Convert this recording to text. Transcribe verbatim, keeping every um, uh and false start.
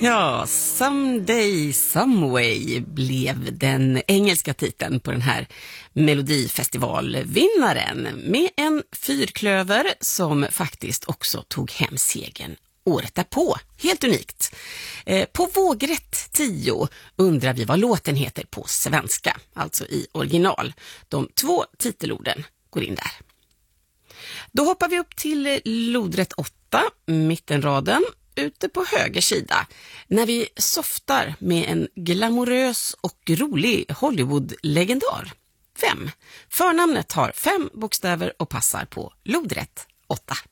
Ja, Someday, Someway blev den engelska titeln på den här Melodifestivalvinnaren med en fyrklöver som faktiskt också tog hem segern året därpå. Helt unikt. Eh, på vågrätt tio undrar vi vad låten heter på svenska, alltså i original. De två titelorden går in där. Då hoppar vi upp till lodrätt åtta, mittenraden, ute på höger sida, när vi softar med en glamorös och rolig Hollywood-legendar. Vem? Förnamnet har fem bokstäver och passar på lodrätt åtta.